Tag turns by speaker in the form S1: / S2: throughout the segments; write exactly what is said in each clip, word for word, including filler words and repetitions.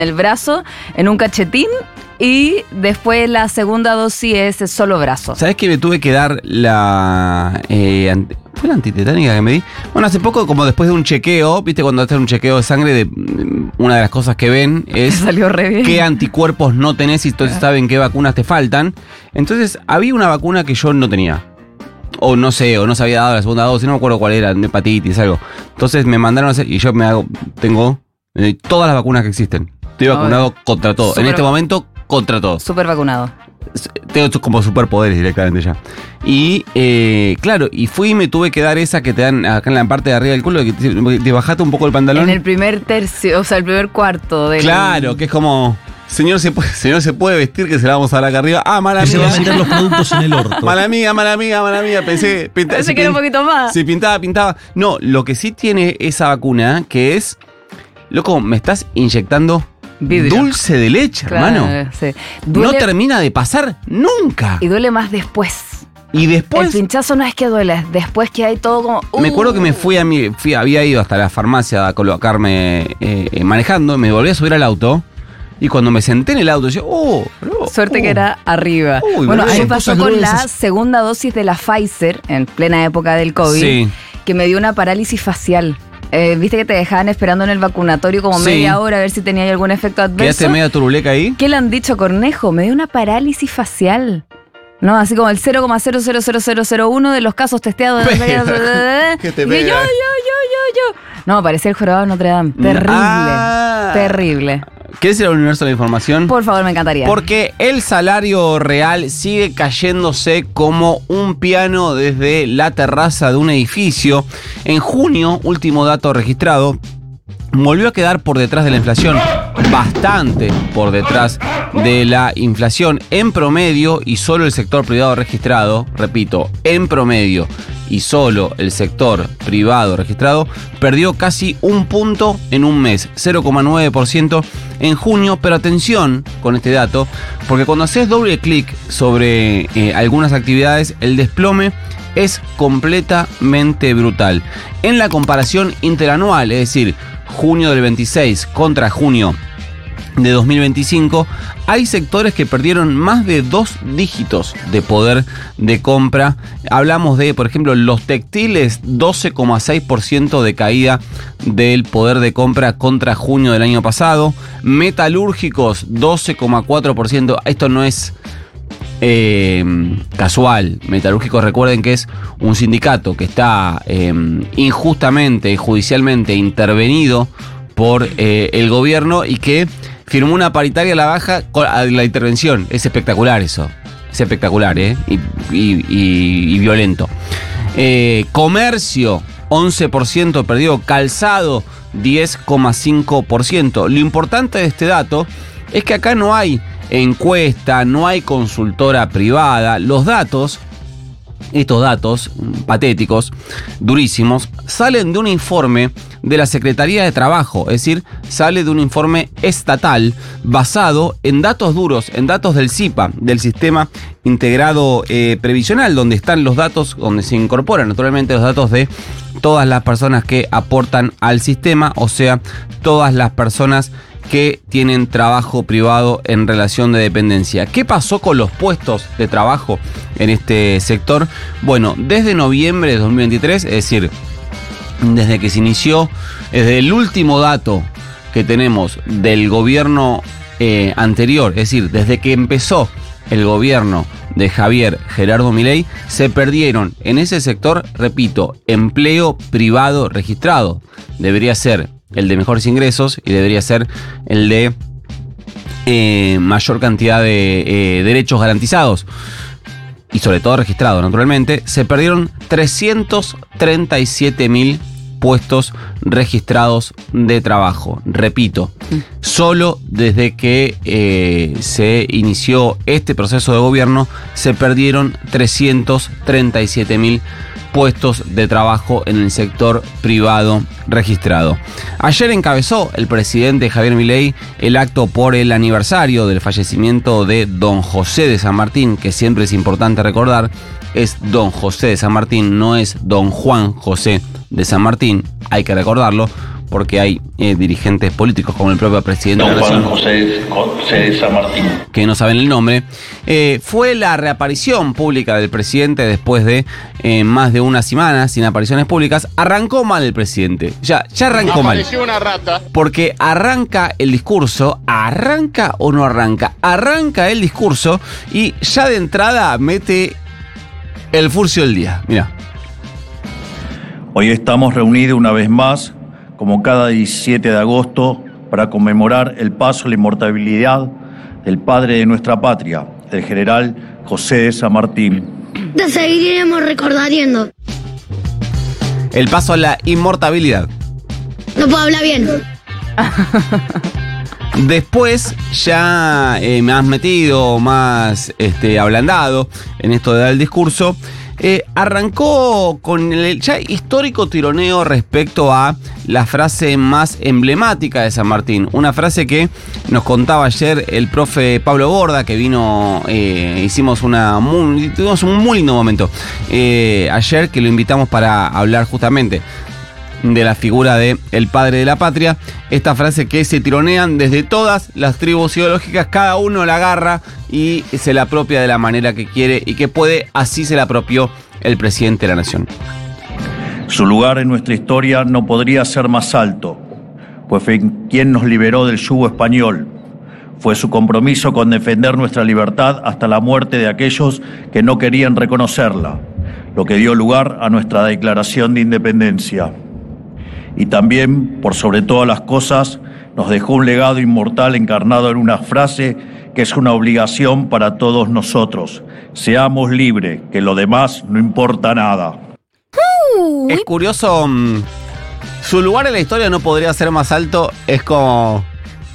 S1: el brazo, en un cachetín, y después la segunda dosis es solo brazo.
S2: ¿Sabés que me tuve que dar la... Eh, ant- ¿Fue la antitetánica que me di? Bueno, hace poco, como después de un chequeo, viste, cuando haces un chequeo de sangre, de, una de las cosas que ven es
S1: salió re bien.
S2: qué anticuerpos no tenés y entonces saben qué vacunas te faltan. Entonces, había una vacuna que yo no tenía. O no sé, o no se había dado la segunda dosis, no me acuerdo cuál era, hepatitis, algo. Entonces me mandaron a hacer, y yo me hago, tengo eh, todas las vacunas que existen. Estoy vacunado oh, contra todo. Super, en este momento, contra todo.
S1: Súper vacunado.
S2: Tengo como superpoderes directamente ya. Y eh, claro, y fui y me tuve que dar esa que te dan acá en la parte de arriba del culo, que te, te bajaste un poco el pantalón.
S1: En el primer tercio, o sea, el primer cuarto del...
S2: Claro, que es como... Señor se, puede, señor, se puede vestir, que se la vamos a dar acá arriba. Ah, mala mía.
S3: Se va a meter los productos en el orto.
S2: Mala mía, mala mía, mala mía. Pensé, pinta,
S1: Pensé
S2: si
S1: que era
S2: pin,
S1: un poquito más.
S2: Si pintaba, pintaba. No, lo que sí tiene esa vacuna, que es... Loco, me estás inyectando vidrio. Dulce de leche, claro, hermano. Sí. Duele, no termina de pasar nunca.
S1: Y duele más después.
S2: Y después...
S1: El pinchazo no es que duele, después que hay todo como... Uh.
S2: Me acuerdo que me fui a mi... Fui, había ido hasta la farmacia a colocarme eh, manejando, me volví a subir al auto. Y cuando me senté en el auto, yo, oh, bro,
S1: suerte
S2: oh.
S1: que era arriba. Uy, bueno, a mí me pasó con la segunda dosis de la Pfizer, en plena época del COVID, sí. que me dio una parálisis facial. Eh, Viste que te dejaban esperando en el vacunatorio como sí. media hora a ver si tenía algún efecto adverso.
S2: ¿Quedaste media turuleca ahí?
S1: ¿Qué le han dicho, Cornejo? Me dio una parálisis facial. No, así como el cero coma cero cero cero cero cero uno de los casos testeados. De
S2: ¿Qué te
S1: y yo, yo, yo, yo, yo. No, parecía el jorobado de Notre Dame. Terrible. Ah. Terrible.
S2: ¿Quieres ir al universo de la información?
S1: Por favor, me encantaría.
S2: Porque el salario real sigue cayéndose como un piano desde la terraza de un edificio. En junio, último dato registrado, volvió a quedar por detrás de la inflación, bastante por detrás de la inflación en promedio, y solo el sector privado registrado, repito, en promedio y solo el sector privado registrado perdió casi un punto en un mes, cero coma nueve por ciento en junio. Pero atención con este dato, porque cuando haces doble clic sobre eh, algunas actividades, el desplome es completamente brutal. En la comparación interanual, es decir, junio del veintiséis contra junio de dos mil veinticinco, hay sectores que perdieron más de dos dígitos de poder de compra. Hablamos de, por ejemplo, los textiles, doce coma seis por ciento de caída del poder de compra contra junio del año pasado. Metalúrgicos, doce coma cuatro por ciento. Esto no es eh, casual. Metalúrgicos, recuerden que es un sindicato que está eh, injustamente y judicialmente intervenido por eh, el gobierno y que firmó una paritaria a la baja con la intervención. Es espectacular eso. Es espectacular, ¿eh? Y, y, y, y violento. Eh, comercio, once por ciento perdió. Calzado, diez coma cinco por ciento. Lo importante de este dato es que acá no hay encuesta, no hay consultora privada. Los datos, estos datos patéticos, durísimos, salen de un informe de la Secretaría de Trabajo, es decir, sale de un informe estatal basado en datos duros, en datos del S I P A, del Sistema Integrado eh, Previsional, donde están los datos, donde se incorporan naturalmente los datos de todas las personas que aportan al sistema, o sea, todas las personas que tienen trabajo privado en relación de dependencia. ¿Qué pasó con los puestos de trabajo en este sector? Bueno, desde noviembre de dos mil veintitrés, es decir, desde que se inició, desde el último dato que tenemos del gobierno eh, anterior, es decir, desde que empezó el gobierno de Javier Gerardo Milei, se perdieron en ese sector, repito, empleo privado registrado. Debería ser el de mejores ingresos y debería ser el de eh, mayor cantidad de eh, derechos garantizados y sobre todo registrado, naturalmente. Se perdieron trescientos treinta y siete mil puestos registrados de trabajo. Repito, solo desde que eh, se inició este proceso de gobierno se perdieron trescientos treinta y siete mil puestos de trabajo en el sector privado registrado. Ayer encabezó el presidente Javier Milei el acto por el aniversario del fallecimiento de don José de San Martín, que siempre es importante recordar, es don José de San Martín, no es don Juan José de San Martín, hay que recordarlo, porque hay eh, dirigentes políticos como el propio presidente
S4: Don
S2: de la
S4: Juan
S2: Nación,
S4: José, José de San Martín,
S2: que no saben el nombre. Eh, fue la reaparición pública del presidente después de eh, más de una semana sin apariciones públicas. Arrancó mal el presidente, ya, ya arrancó mal.
S5: Apareció una rata.
S2: Porque arranca el discurso, arranca o no arranca, arranca el discurso y ya de entrada mete el furcio del día. Mira.
S6: Hoy estamos reunidos una vez más, como cada diecisiete de agosto, para conmemorar el paso a la inmortalidad del padre de nuestra patria, el general José de San Martín.
S7: Te seguiremos recordando.
S2: El paso a la inmortalidad.
S7: No puedo hablar bien.
S2: Después ya eh, me has metido más este, ablandado en esto de dar el discurso. Eh, arrancó con el ya histórico tironeo respecto a la frase más emblemática de San Martín. Una frase que nos contaba ayer el profe Pablo Borda, que vino, eh, hicimos una muy, tuvimos un muy lindo momento eh, ayer, que lo invitamos para hablar justamente de la figura de el padre de la patria. Esta frase que se tironean desde todas las tribus ideológicas, cada uno la agarra y se la apropia de la manera que quiere y que puede. Así se la apropió el presidente de la nación.
S6: Su lugar en nuestra historia no podría ser más alto, pues fue quien nos liberó del yugo español. Fue su compromiso con defender nuestra libertad hasta la muerte de aquellos que no querían reconocerla, lo que dio lugar a nuestra declaración de independencia. Y también, por sobre todas las cosas, nos dejó un legado inmortal encarnado en una frase que es una obligación para todos nosotros. Seamos libres, que lo demás no importa nada.
S2: Es curioso, um, su lugar en la historia no podría ser más alto. Es como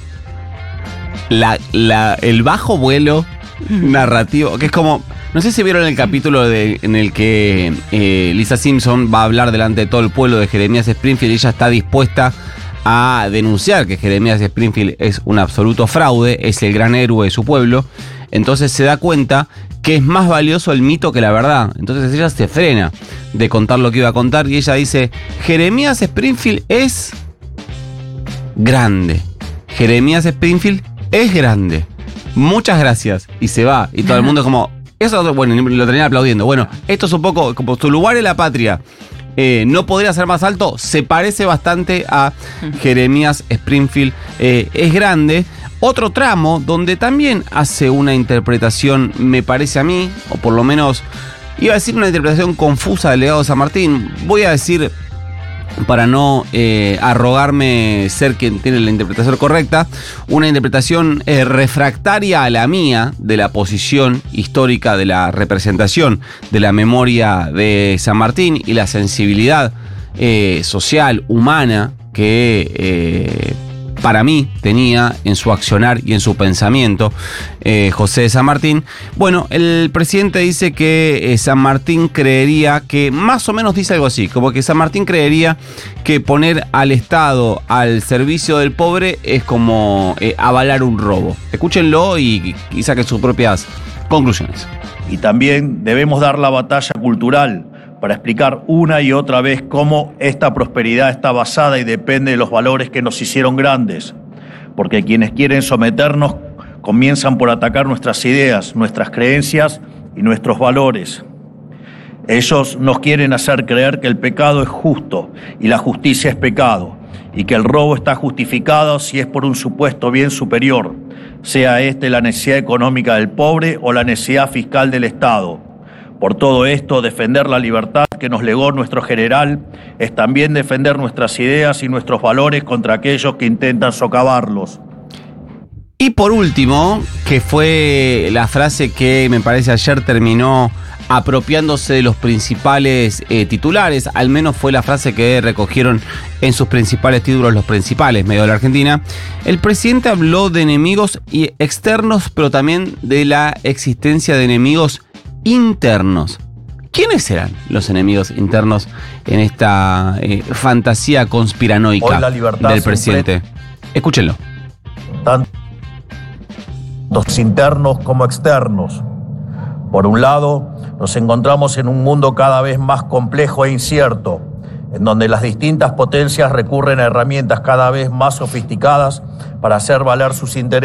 S2: la, la, el bajo vuelo narrativo, que es como... No sé si vieron el capítulo de, en el que eh, Lisa Simpson va a hablar delante de todo el pueblo de Jeremías Springfield y ella está dispuesta a denunciar que Jeremías Springfield es un absoluto fraude, es el gran héroe de su pueblo. Entonces se da cuenta que es más valioso el mito que la verdad. Entonces ella se frena de contar lo que iba a contar y ella dice: Jeremías Springfield es grande. Jeremías Springfield es grande. Muchas gracias. Y se va. Y todo el mundo como... Eso, bueno, lo tenían aplaudiendo. Bueno, esto es un poco como su lugar en la patria. Eh, no podría ser más alto. Se parece bastante a Jeremías Springfield. Eh, es grande. Otro tramo donde también hace una interpretación, me parece a mí, o por lo menos iba a decir una interpretación confusa del legado de San Martín. Voy a decir, para no eh, arrogarme ser quien tiene la interpretación correcta, una interpretación eh, refractaria a la mía de la posición histórica de la representación de la memoria de San Martín y la sensibilidad eh, social, humana, que eh, para mí tenía en su accionar y en su pensamiento eh, José de San Martín. Bueno, el presidente dice que eh, San Martín creería que, más o menos dice algo así, como que San Martín creería que poner al Estado al servicio del pobre es como eh, avalar un robo. Escúchenlo y, y saquen sus propias conclusiones.
S6: Y también debemos dar la batalla cultural para explicar una y otra vez cómo esta prosperidad está basada y depende de los valores que nos hicieron grandes. Porque quienes quieren someternos comienzan por atacar nuestras ideas, nuestras creencias y nuestros valores. Ellos nos quieren hacer creer que el pecado es justo y la justicia es pecado, y que el robo está justificado si es por un supuesto bien superior, sea este la necesidad económica del pobre o la necesidad fiscal del Estado. Por todo esto, defender la libertad que nos legó nuestro general es también defender nuestras ideas y nuestros valores contra aquellos que intentan socavarlos.
S2: Y por último, que fue la frase que me parece ayer terminó apropiándose de los principales eh, titulares, al menos fue la frase que recogieron en sus principales títulos los principales medios de la Argentina. El presidente habló de enemigos y externos, pero también de la existencia de enemigos internos. ¿Quiénes serán los enemigos internos en esta eh, fantasía conspiranoica del presidente? Escúchenlo.
S6: Tanto los internos como externos. Por un lado, nos encontramos en un mundo cada vez más complejo e incierto, en donde las distintas potencias recurren a herramientas cada vez más sofisticadas para hacer valer sus intereses.